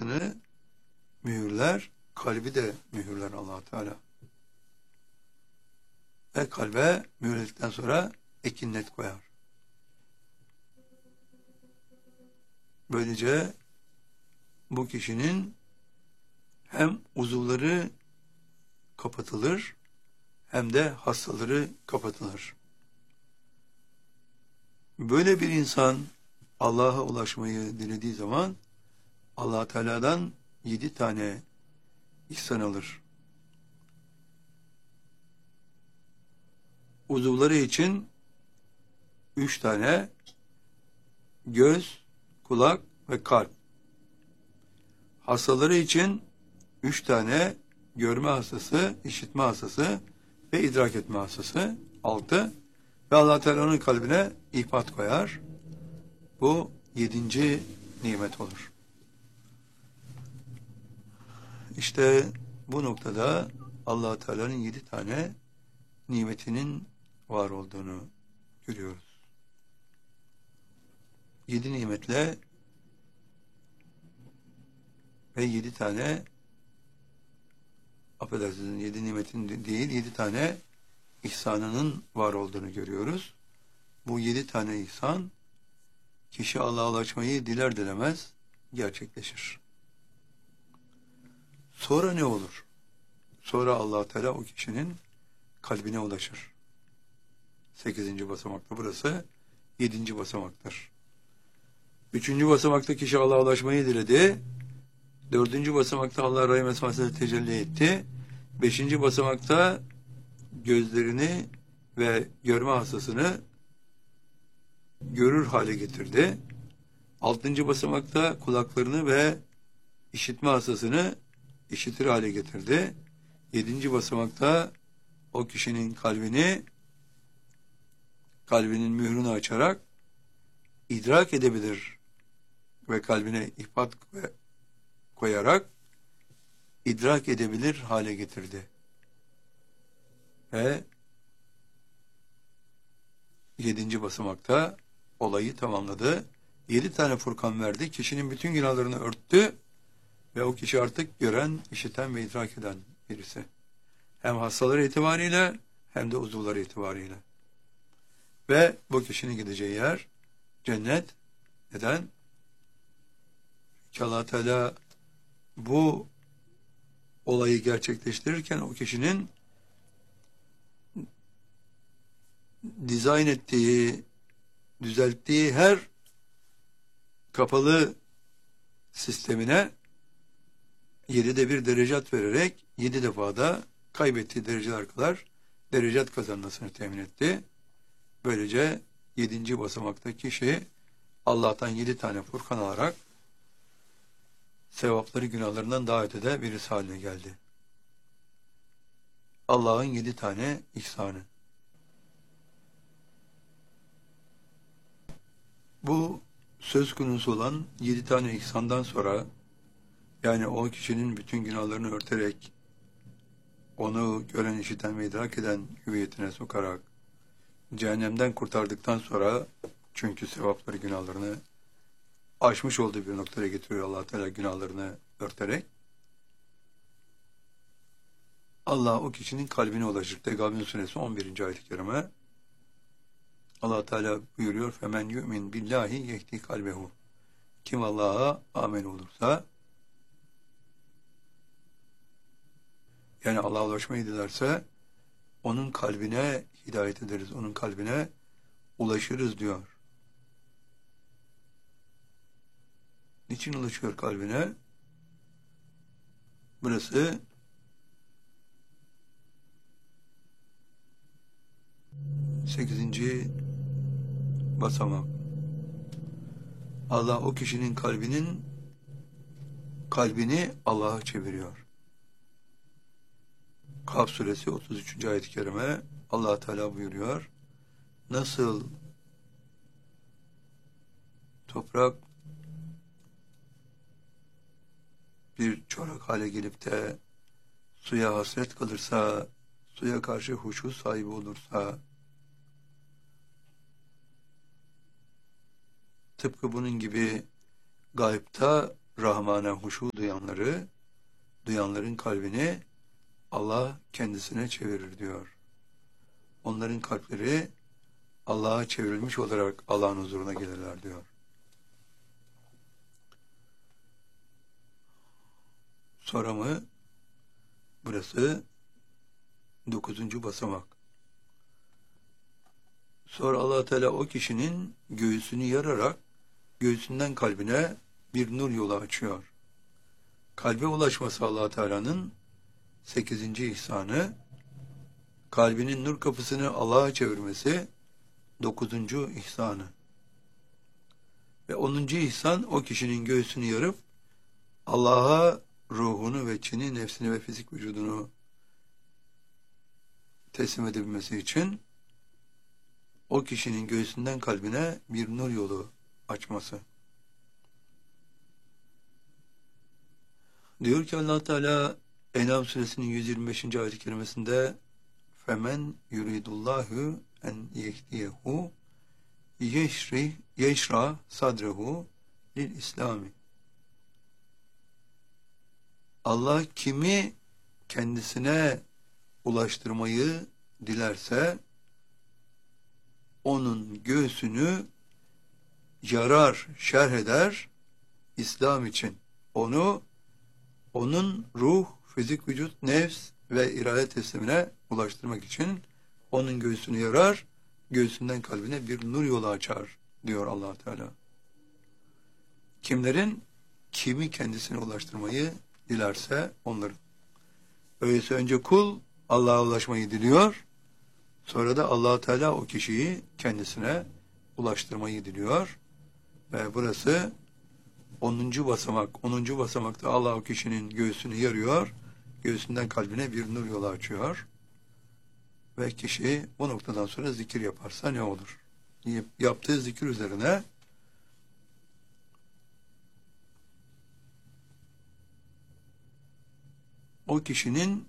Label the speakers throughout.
Speaker 1: dünyasını mühürler, kalbi de mühürler Allah Teala. Ve kalbe mühürledikten sonra ekinnet koyar. Böylece bu kişinin hem uzuvları kapatılır hem de hastaları kapatılır. Böyle bir insan Allah'a ulaşmayı dilediği zaman Allah Teala'dan 7 tane ihsan alır. Uzuvları için 3 tane göz, kulak ve kalp. Hastaları için 3 tane görme hastası, işitme hastası ve idrak etme hastası. 6. Ve Allah Teala'nın kalbine ihbat koyar. Bu 7. nimet olur. İşte bu noktada Allah Teala'nın 7 tane nimetinin var olduğunu görüyoruz. 7 nimetle ve 7 tane, affedersiniz, 7 nimetin değil, 7 tane ihsanının var olduğunu görüyoruz. Bu 7 tane ihsan kişi Allah'a ulaşmayı diler dilemez gerçekleşir. Sonra ne olur? Sonra Allah Teala o kişinin kalbine ulaşır. 8. basamakta burası, 7. basamaktır. 3. basamakta kişi Allah'a ulaşmayı diledi. 4. basamakta Allah Rahim Esması'na tecelli etti. 5. basamakta gözlerini ve görme hastasını görür hale getirdi. 6. basamakta kulaklarını ve işitme hastasını işitir hale getirdi. 7. basamakta o kişinin kalbinin mührünü açarak idrak edebilir ve kalbine ihbat koyarak idrak edebilir hale getirdi. Ve 7. basamakta olayı tamamladı. 7 tane Furkan verdi. Kişinin bütün günahlarını örttü ve o kişi artık gören, işiten ve idrak eden birisi. Hem hastaları itibariyle hem de uzuvları itibariyle. Ve bu kişinin gideceği yer cennet. Neden? Çünkü Allah Teala bu olayı gerçekleştirirken o kişinin dizayn ettiği, düzelttiği her kapalı sistemine 7'de 1 derecat vererek 7 defada kaybettiği dereceler kadar derecat kazanmasını temin etti. Böylece 7. basamakta kişi Allah'tan 7 tane Furkan alarak sevapları günahlarından daha ötede birisi haline geldi. Allah'ın 7 tane ihsanı. Bu söz konusu olan 7 tane ihsandan sonra, yani o kişinin bütün günahlarını örterek onu gören, işiten ve idrak eden hüviyetine sokarak cehennemden kurtardıktan sonra, çünkü sevapları günahlarını aşmış olduğu bir noktaya getiriyor Allah Teala günahlarını örterek, Allah o kişinin kalbine ulaşır. Tegabün suresi 11. ayet-i kerime Allah Teala buyuruyor: "Femen yu'min billahi yehdi kalbehu." Kim Allah'a amen olursa, yani Allah'a ulaşmayı dilerse onun kalbine hidayet ederiz, onun kalbine ulaşırız diyor. Niçin ulaşıyor kalbine? Burası sekizinci basamak. Allah o kişinin kalbini Allah'a çeviriyor. Kaf suresi 33. ayet-i kerime Allah Teala buyuruyor: nasıl toprak bir çorak hale gelip de suya hasret kalırsa, suya karşı huşu sahibi olursa, tıpkı bunun gibi gaybta Rahman'a huşu duyanların kalbini Allah kendisine çevirir diyor. Onların kalpleri Allah'a çevrilmiş olarak Allah'ın huzuruna gelirler diyor. Sonra mı? Burası 9. basamak. Sonra Allah Teala o kişinin göğsünü yararak göğsünden kalbine bir nur yolu açıyor. Kalbe ulaşması Allah Teala'nın 8. ihsanı, kalbinin nur kapısını Allah'a çevirmesi 9. ihsanı. Ve 10. ihsan o kişinin göğsünü yarıp Allah'a ruhunu ve içini, nefsini ve fizik vücudunu teslim edebilmesi için o kişinin göğsünden kalbine bir nur yolu açması. Diyor ki Allah Teala En'am suresinin 125. ayet-i kerimesinde "Femen yuridullahu en yehdiyehu yeşra sadrehu lil İslami." Allah kimi kendisine ulaştırmayı dilerse onun göğsünü yarar, şerh eder İslam için. Onun ruh, fizik vücut, nefs ve irade teslimine ulaştırmak için onun göğsünü yarar, göğsünden kalbine bir nur yolu açar diyor Allah Teala. Kimi kendisine ulaştırmayı dilerse onların. Öyleyse önce kul Allah'a ulaşmayı diliyor, sonra da Allah Teala o kişiyi kendisine ulaştırmayı diliyor. Ve burası 10. basamak. 10. basamakta Allah o kişinin göğsünü yarıyor, göğsünden kalbine bir nur yolu açıyor. Ve kişi bu noktadan sonra zikir yaparsa ne olur? Yaptığı zikir üzerine o kişinin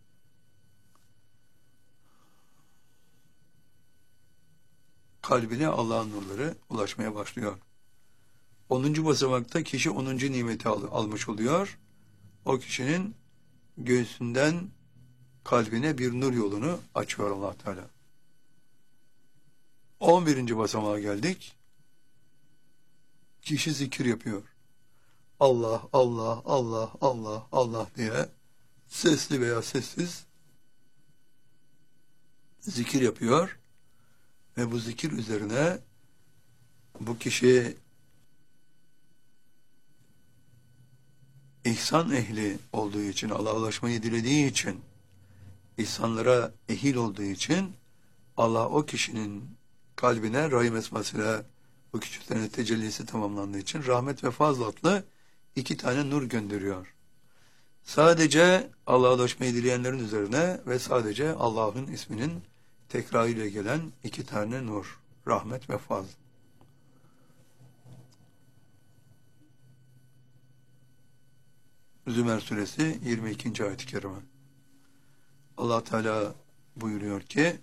Speaker 1: kalbine Allah'ın nurları ulaşmaya başlıyor. 10. basamakta kişi 10. nimeti almış oluyor. O kişinin göğsünden kalbine bir nur yolunu açıyor Allah Teala. 11. basamağa geldik. Kişi zikir yapıyor. Allah, Allah, Allah, Allah, Allah diye sesli veya sessiz zikir yapıyor. Ve bu zikir üzerine bu kişi ihsan ehli olduğu için, Allah'a ulaşmayı dilediği için, ihsanlara ehil olduğu için Allah o kişinin kalbine rahim esmasıyla bu küçüklerin tecellisi tamamlandığı için rahmet ve fazl adlı 2 tane nur gönderiyor. Sadece Allah'a ulaşmayı dileyenlerin üzerine ve sadece Allah'ın isminin tekrarıyla gelen 2 tane nur, rahmet ve fazl. Zümer suresi 22. ayet-i kerime. Allah Teala buyuruyor ki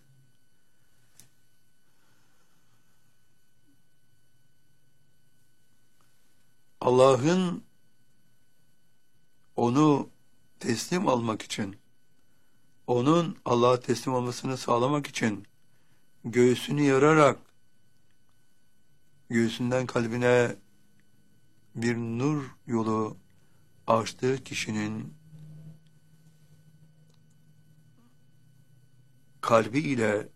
Speaker 1: Allah'ın onu teslim almak için, onun Allah'a teslim olmasını sağlamak için göğsünü yararak göğsünden kalbine bir nur yolu açtığı kişinin kalbi ile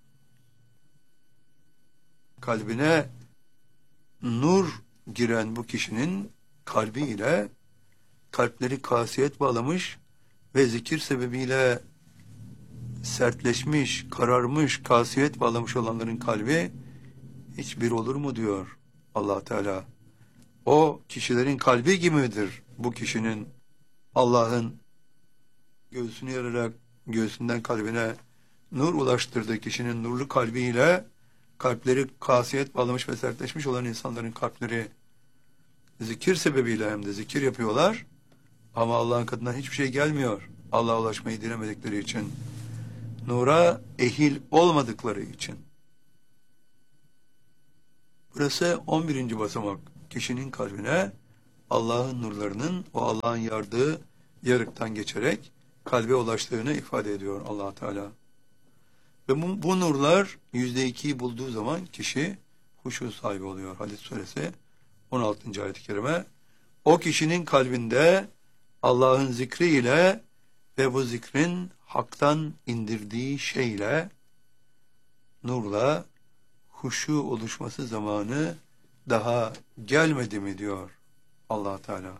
Speaker 1: kalbine nur giren bu kişinin kalbi ile kalpleri kasiyet bağlamış ve zikir sebebiyle sertleşmiş, kararmış, kasiyet bağlamış olanların kalbi hiçbir olur mu diyor Allah Teala. O kişilerin kalbi gibidir bu kişinin Allah'ın göğsünü yararak göğsünden kalbine nur ulaştırdığı kişinin nurlu kalbiyle kalpleri kasiyet bağlamış ve sertleşmiş olan insanların kalpleri zikir sebebiyle hem de zikir yapıyorlar ama Allah'ın katından hiçbir şey gelmiyor. Allah'a ulaşmayı dilemedikleri için, nura ehil olmadıkları için. Burası 11. basamak. Kişinin kalbine Allah'ın nurlarının o Allah'ın yardığı yarıktan geçerek kalbe ulaştığını ifade ediyor Allah Teala. Ve bu nurlar %2'yi bulduğu zaman kişi huşu sahibi oluyor. Hadis suresi 16. ayet-i kerime. O kişinin kalbinde Allah'ın zikriyle ve bu zikrin haktan indirdiği şeyle, nurla huşu oluşması zamanı daha gelmedi mi diyor Allah Teala.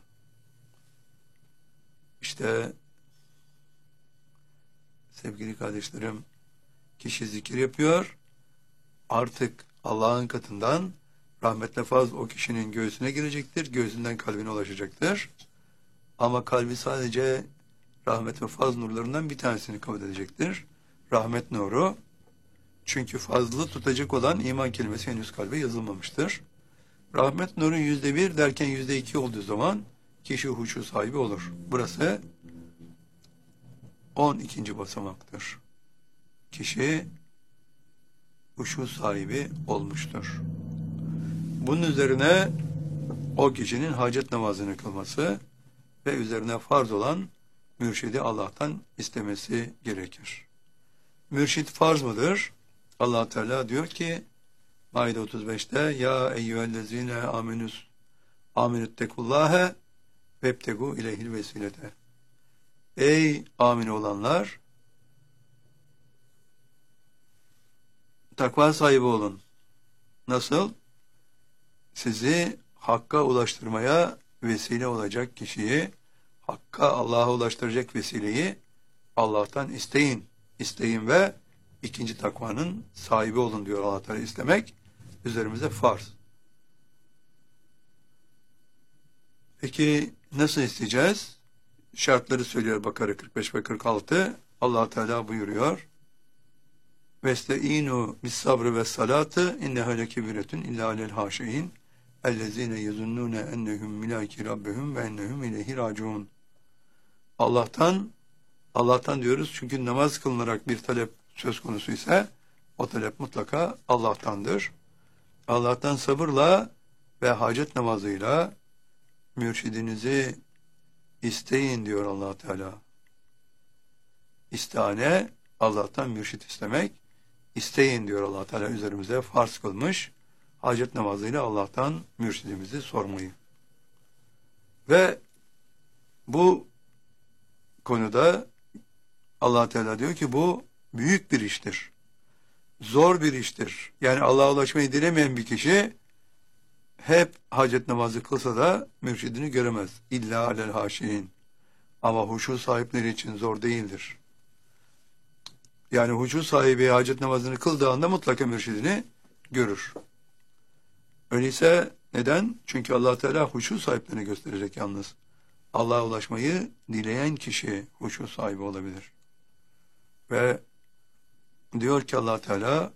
Speaker 1: İşte sevgili kardeşlerim, kişi zikir yapıyor, artık Allah'ın katından rahmetle fazl o kişinin göğsüne girecektir, göğsünden kalbine ulaşacaktır. Ama kalbi sadece rahmet ve fazl nurlarından bir tanesini kabul edecektir. Rahmet nuru. Çünkü fazlı tutacak olan iman kelimesi henüz kalbe yazılmamıştır. Rahmet nuru %1 derken %2 olduğu zaman kişi huşu sahibi olur. Burası 12. basamaktır. Kişi huşu sahibi olmuştur. Bunun üzerine o kişinin hacet namazını kılması ve üzerine farz olan mürşidi Allah'tan istemesi gerekir. Mürşid farz mıdır? Allah Teala diyor ki Maide 35'te ya eyyühellezine aminüttekullâhe vebtegu ileyhil vesilete. Ey amin olanlar, takva sahibi olun. Nasıl? Sizi hakka ulaştırmaya vesile olacak kişiyi, hakka Allah'a ulaştıracak vesileyi Allah'tan isteyin. İsteyin ve ikinci takvanın sahibi olun diyor Allah Teala. İstemek üzerimize farz. Peki nasıl isteyeceğiz? Şartları söylüyor Bakara 45 ve 46. Allah Teala buyuruyor. Veste'inu bis sabrı ve salatı inneha lekebiretun illa alel haşiin ellezine yezunnune ennehum milaki rabbihum ve ennehum ileyhi raciun. Allah'tan diyoruz çünkü namaz kılınarak bir talep söz konusu ise o talep mutlaka Allah'tandır. Allah'tan sabırla ve hacet namazıyla mürşidinizi isteyin diyor Allah Teala. İstihane Allah'tan mürşid istemek, isteyin diyor Allah Teala üzerimize farz kılmış. Hacet namazıyla Allah'tan mürşidimizi sormayı. Ve bu konuda Allah Teala diyor ki bu büyük bir iştir. Zor bir iştir. Yani Allah'a ulaşmayı dilemeyen bir kişi hep hacet namazı kılsa da mürşidini göremez. İlla alel haşiin. Ama huşu sahipleri için zor değildir. Yani huşu sahibi hacet namazını kıldığı anda mutlaka mürşidini görür. Öyleyse neden? Çünkü Allah Teala huşu sahiplerini gösterecek yalnız. Allah'a ulaşmayı dileyen kişi huşu sahibi olabilir. Ve diyor ki Allah Teala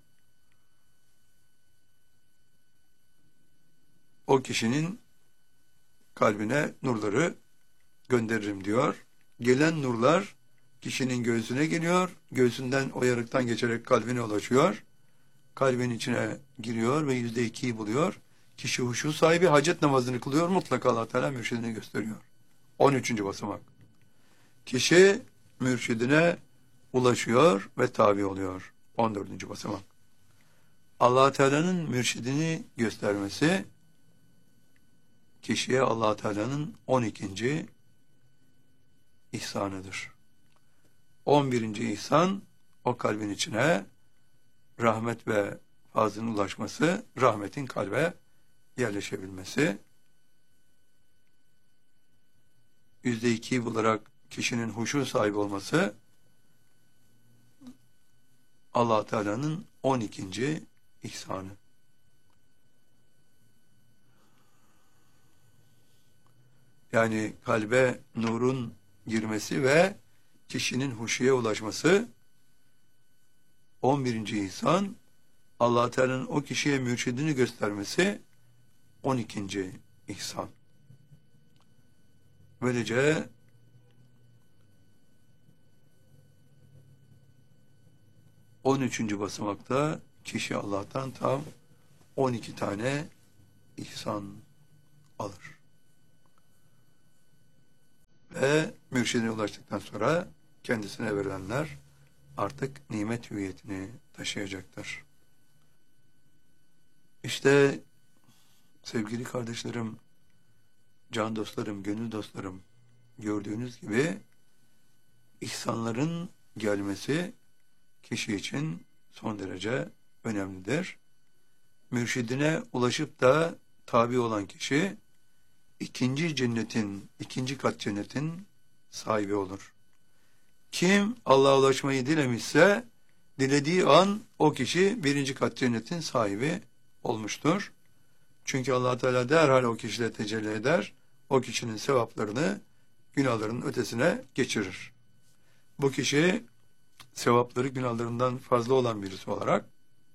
Speaker 1: o kişinin kalbine nurları gönderirim diyor. Gelen nurlar kişinin göğsüne geliyor. Göğsünden o yarıktan geçerek kalbine ulaşıyor. Kalbin içine giriyor ve %2'yi buluyor. Kişi huşu sahibi hacet namazını kılıyor. Mutlaka Allah Teala mürşidini gösteriyor. 13. basamak. Kişi mürşidine ulaşıyor ve tabi oluyor. 14. basamak. Allah Teala'nın mürşidini göstermesi kişiye Allah Teala'nın 12. ihsanıdır. 11. ihsan o kalbin içine rahmet ve fazlın ulaşması, rahmetin kalbe yerleşebilmesi. %2'yi bularak kişinin huşu sahibi olması Allah Teala'nın 12. ihsanı. Yani kalbe nurun girmesi ve kişinin huşuya ulaşması 11. ihsan, Allah Teala'nın o kişiye mürşidini göstermesi 12. ihsan. Böylece on üçüncü basamakta kişi Allah'tan tam 12 tane ihsan alır. ve mürşidine ulaştıktan sonra kendisine verilenler artık nimet hüviyetini taşıyacaktır. İşte sevgili kardeşlerim, can dostlarım, gönül dostlarım, gördüğünüz gibi ihsanların gelmesi kişi için son derece önemlidir. Mürşidine ulaşıp da tabi olan kişi ikinci kat cennetin sahibi olur. Kim Allah'a ulaşmayı dilemişse dilediği an o kişi birinci kat cennetin sahibi olmuştur. Çünkü Allah Teala derhal o kişide tecelli eder, o kişinin sevaplarını günahlarının ötesine geçirir. Bu kişi sevapları günahlarından fazla olan birisi olarak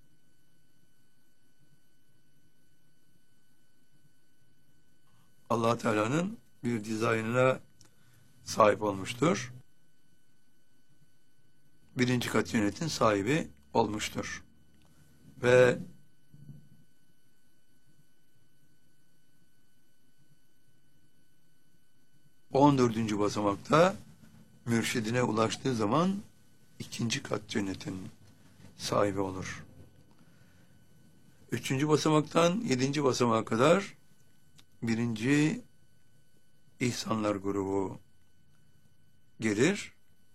Speaker 1: Allah Teala'nın bir dizaynına sahip olmuştur. Birinci kat cennetin sahibi olmuştur. Ve on dördüncü basamakta mürşidine ulaştığı zaman ikinci kat cennetin sahibi olur. Üçüncü basamaktan yedinci basamağa kadar birinci ihsanlar grubu gelir.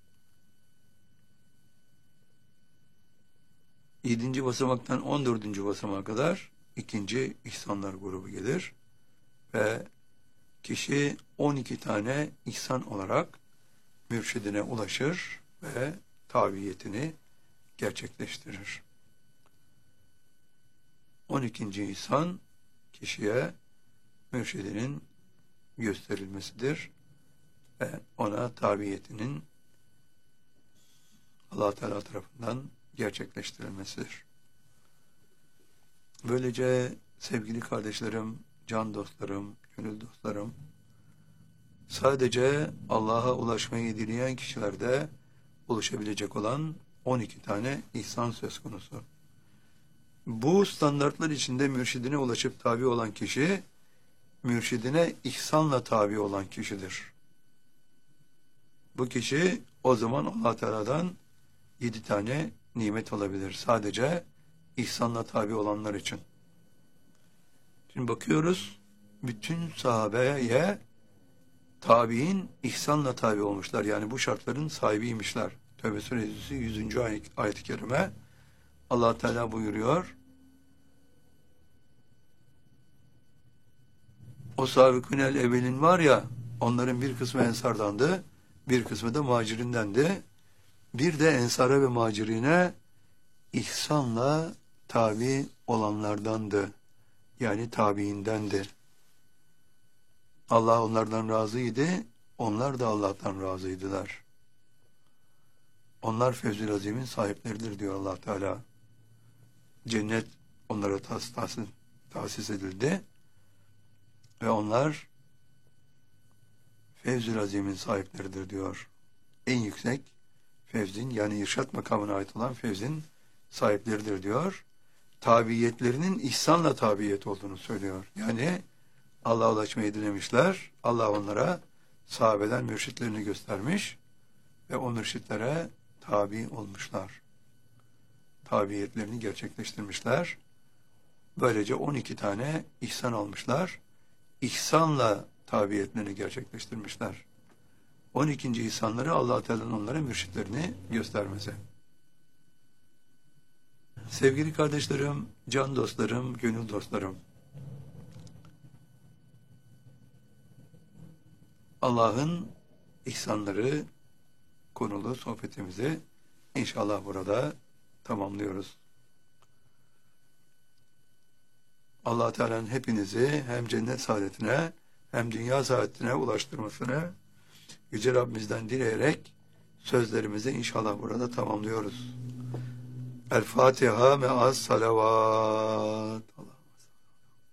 Speaker 1: Yedinci basamaktan 14. basamağa kadar ikinci ihsanlar grubu gelir. Ve kişi 12 tane ihsan olarak mürşidine ulaşır ve tabiyetini gerçekleştirir. 12. ihsan kişiye mürşidinin gösterilmesidir ve ona tabiyetinin Allah Teala tarafından gerçekleştirilmesidir. Böylece sevgili kardeşlerim, can dostlarım, gönül dostlarım, sadece Allah'a ulaşmayı dileyen kişilerde ulaşabilecek olan 12 tane ihsan söz konusu. Bu standartlar içinde mürşidine ulaşıp tabi olan kişi, mürşidine ihsanla tabi olan kişidir. Bu kişi o zaman Allah Teala'dan 7 tane nimet alabilir. Sadece ihsanla tabi olanlar için. Şimdi bakıyoruz, bütün sahabeye tabi'in ihsanla tabi olmuşlar. Yani bu şartların sahibiymişler. Tevbe suresi 100. ayet-i kerime Allah Teala buyuruyor. O sabikunel evvelin var ya, onların bir kısmı ensardandı, bir kısmı da muhacirindendi. Bir de ensara ve muhacirine ihsanla tabi olanlardandı. Yani tabiindendi. Allah onlardan razıydı, onlar da Allah'tan razıydılar. Onlar Fevzül Azim'in sahipleridir diyor Allah Teala. Cennet onlara tahsis edildi ve onlar Fevzül Azim'in sahipleridir diyor. En yüksek fevzin, yani irşat makamına ait olan fevzin sahipleridir diyor. Tabiyetlerinin ihsanla tabiyet olduğunu söylüyor. Yani Allah'a ulaşmayı dilemişler. Allah onlara sahabeden mürşitlerini göstermiş ve o mürşitlere tabi olmuşlar. Tabiyetlerini gerçekleştirmişler. Böylece 12 tane ihsan almışlar. İhsanla tabiyetlerini gerçekleştirmişler. 12. ihsanları Allah Teala'nın onlara mürşitlerini göstermesi. Sevgili kardeşlerim, can dostlarım, gönül dostlarım, Allah'ın ihsanları konulu sohbetimizi inşallah burada tamamlıyoruz. Allah Teala'nın hepinizi hem cennet saadetine hem dünya saadetine ulaştırmasını Yüce Rabbimizden dileyerek sözlerimizi inşallah burada tamamlıyoruz. El Fatiha me'as salavat.